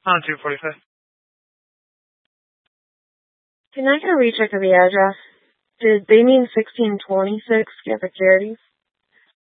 On 245. Can I get a recheck of the address? Did they mean 1626 Catholic Charities?